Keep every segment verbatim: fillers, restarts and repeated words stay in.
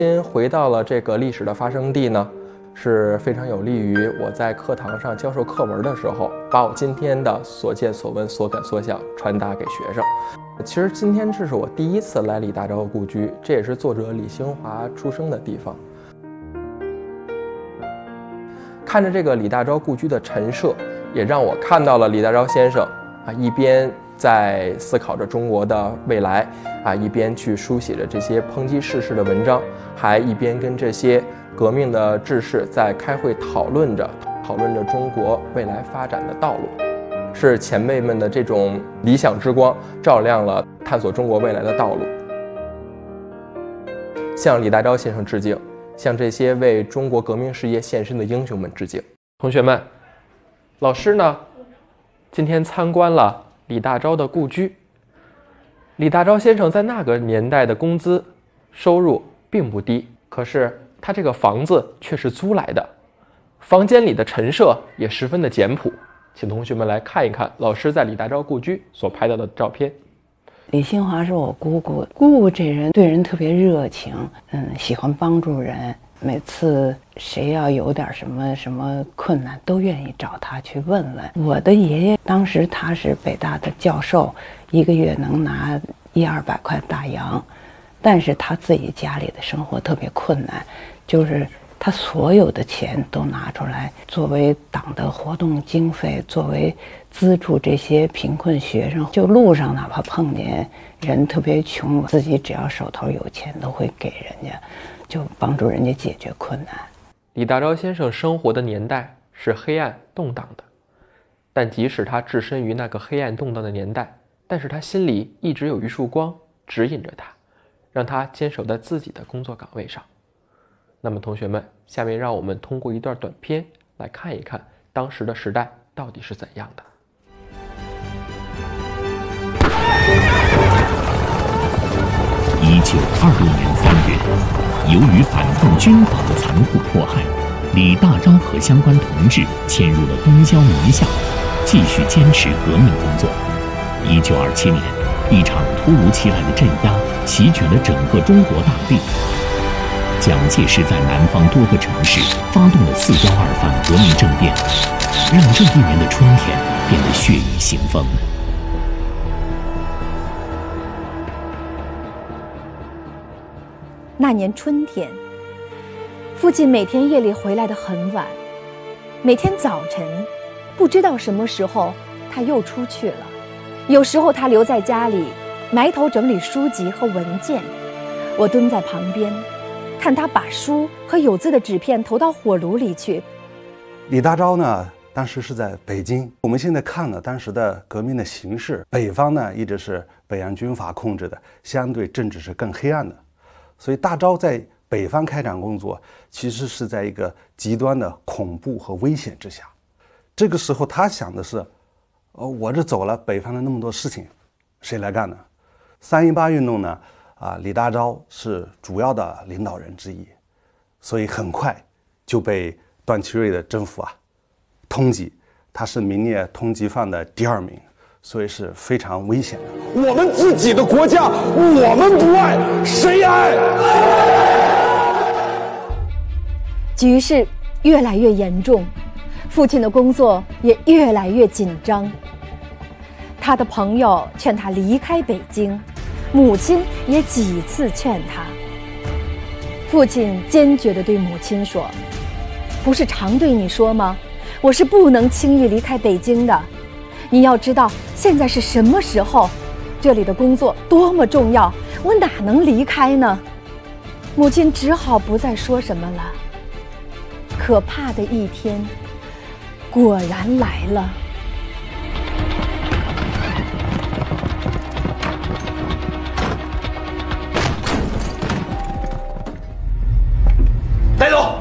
今回到了这个历史的发生地呢，是非常有利于我在课堂上教授课文的时候，把我今天的所见所闻所感所想传达给学生。其实今天这是我第一次来李大钊故居，这也是作者李兴华出生的地方。看着这个李大钊故居的陈设，也让我看到了李大钊先生啊，一边在思考着中国的未来啊，一边去书写着这些抨击世事的文章，还一边跟这些革命的志士在开会讨论着讨论着中国未来发展的道路。是前辈们的这种理想之光照亮了探索中国未来的道路。向李大钊先生致敬，向这些为中国革命事业献身的英雄们致敬。同学们，老师呢今天参观了李大钊的故居。李大钊先生在那个年代的工资收入并不低，可是他这个房子却是租来的，房间里的陈设也十分的简朴。请同学们来看一看老师在李大钊故居所拍到的照片。 李兴华是我姑姑，姑姑这人对人特别热情，嗯，喜欢帮助人。每次谁要有点什么什么困难，都愿意找他去问问。我的爷爷当时他是北大的教授，一个月能拿一二百块大洋，但是他自己家里的生活特别困难，就是他所有的钱都拿出来作为党的活动经费，作为资助这些贫困学生。就路上哪怕碰见人特别穷，自己只要手头有钱都会给人家，就帮助人家解决困难。 李大钊先生生活的年代是黑暗动荡的，但即使他置身于那个黑暗动荡的年代，但是他心里一直有一束光指引着他，让他坚守在自己的工作岗位上。那么同学们，下面让我们通过一段短片来看一看当时的时代到底是怎样的。 一九二六年三月，由于反抗军阀的残酷迫害，李大钊和相关同志迁入了东郊宁夏，继续坚持革命工作。一九二七年，一场突如其来的镇压席卷了整个中国大地。蒋介石在南方多个城市发动了四幺二反革命政变，让这一年的春天变得血雨腥风。 那年春天，父亲每天夜里回来得很晚，每天早晨不知道什么时候他又出去了，有时候他留在家里埋头整理书籍和文件，我蹲在旁边看他把书和有字的纸片投到火炉里去。 李大钊呢，当时是在北京。我们现在看了当时的革命的形势，北方呢一直是北洋军阀控制的，相对政治是更黑暗的。所以大钊在北方开展工作，其实是在一个极端的恐怖和危险之下。这个时候他想的是，呃，我这走了，北方的那么多事情，谁来干呢？三一八运动呢？啊，李大钊是主要的领导人之一，所以很快就被段祺瑞的政府啊通缉，他是名列通缉犯的第二名，所以是非常危险的。 我们自己的国家，我们不爱，谁爱？ 局势越来越严重，父亲的工作也越来越紧张。他的朋友劝他离开北京，母亲也几次劝他。父亲坚决地对母亲说：“不是常对你说吗？我是不能轻易离开北京的。你要知道现在是什么时候，这里的工作多么重要，我哪能离开呢？”母亲只好不再说什么了。可怕的一天果然来了。 带走。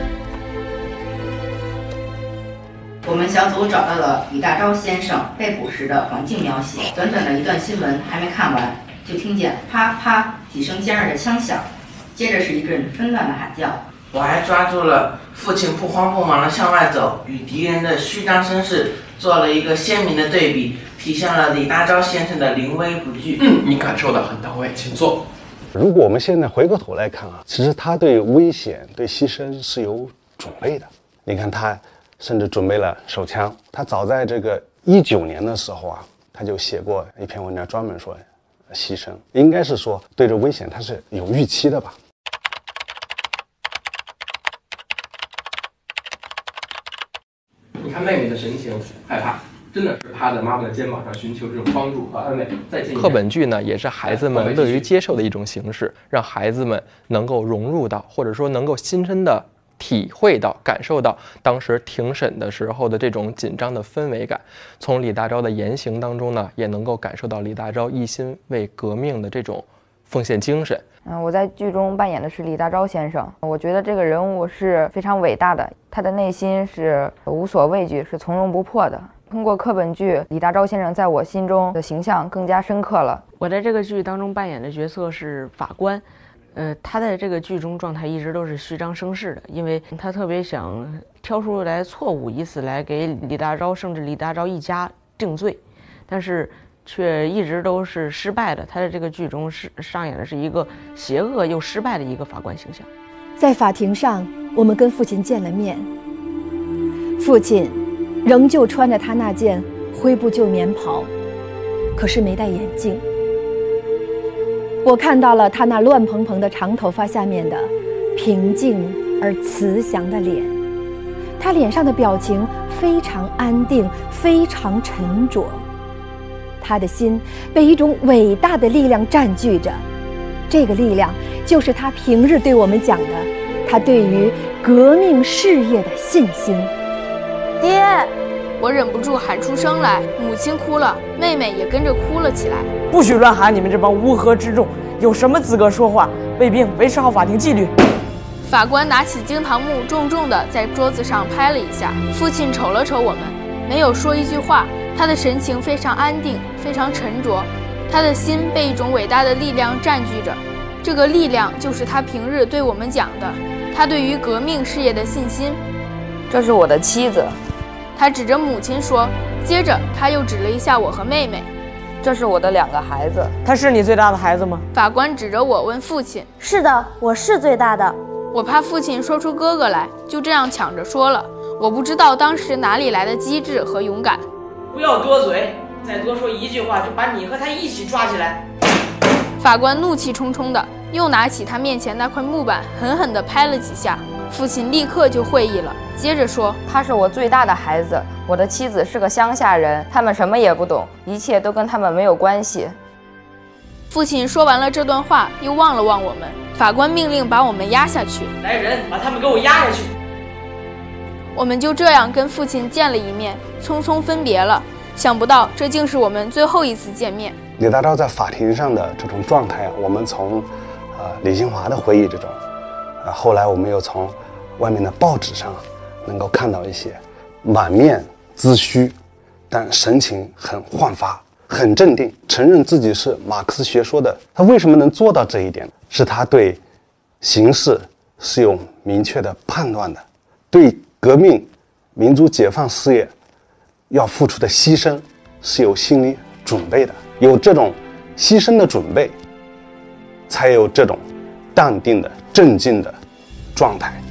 我们小组找到了李大钊先生被捕时的环境描写。短短的一段新闻还没看完，就听见啪啪几声尖锐的枪响，接着是一阵纷乱的喊叫。 我还抓住了父亲不慌不忙地向外走，与敌人的虚张声势做了一个鲜明的对比，体现了李大钊先生的临危不惧。 嗯，你感受的很到位，请坐。 如果我们现在回过头来看啊，其实他对危险、对牺牲是有准备的。你看，他甚至准备了手枪。他早在这个一九年的时候啊，他就写过一篇文章，专门说牺牲，应该是说对这危险他是有预期的吧。 你看妹妹的神情，害怕，真的是趴在妈妈的肩膀上寻求这种帮助和安慰。再见。课本剧呢，也是孩子们乐于接受的一种形式，让孩子们能够融入到，或者说能够亲身的体会到、感受到当时庭审的时候的这种紧张的氛围感。从李大钊的言行当中呢，也能够感受到李大钊一心为革命的这种奉献精神。 嗯，我在剧中扮演的是李大钊先生，我觉得这个人物是非常伟大的，他的内心是无所畏惧，是从容不迫的。通过课本剧，李大钊先生在我心中的形象更加深刻了。 我在这个剧当中扮演的角色是法官，呃，他在这个剧中状态一直都是虚张声势的，因为他特别想挑出来错误，以此来给李大钊甚至李大钊一家定罪，但是却一直都是失败的。他在这个剧中是上演的是一个邪恶又失败的一个法官形象。 在法庭上，我们跟父亲见了面，父亲仍旧穿着他那件灰布旧棉袍，可是没戴眼镜。我看到了他那乱蓬蓬的长头发下面的平静而慈祥的脸，他脸上的表情非常安定，非常沉着。他的心被一种伟大的力量占据着，这个力量就是他平日对我们讲的，他对于革命事业的信心。 爹！我忍不住喊出声来，母亲哭了，妹妹也跟着哭了起来。 不许乱喊！你们这帮乌合之众，有什么资格说话？卫兵，维持好法庭纪律。 法官拿起惊堂木，重重地在桌子上拍了一下。父亲瞅了瞅我们，没有说一句话，他的神情非常安定，非常沉着，他的心被一种伟大的力量占据着。这个力量就是他平日对我们讲的，他对于革命事业的信心。 这是我的妻子。 他指着母亲说，接着他又指了一下我和妹妹。 这是我的两个孩子。 他是你最大的孩子吗？ 法官指着我问父亲。 是的，我是最大的。 我怕父亲说出哥哥来，就这样抢着说了。我不知道当时哪里来的机智和勇敢。 不要多嘴，再多说一句话就把你和他一起抓起来。 法官怒气冲冲的又拿起他面前那块木板狠狠地拍了几下。父亲立刻就会意了，接着说， 他是我最大的孩子，我的妻子是个乡下人，他们什么也不懂，一切都跟他们没有关系。 父亲说完了这段话，又望了望我们。法官命令把我们押下去。 来人，把他们给我押下去。 我们就这样跟父亲见了一面，匆匆分别了。想不到这竟是我们最后一次见面。 李大钊在法庭上的这种状态，我们从呃李新华的回忆之中，呃后来我们又从外面的报纸上能够看到一些满面髭须，但神情很焕发，很镇定，承认自己是马克思学说的。他为什么能做到这一点？是他对形势是有明确的判断的，对革命民族解放事业要付出的牺牲是有心理准备的，有这种牺牲的准备，才有这种淡定的镇静的状态。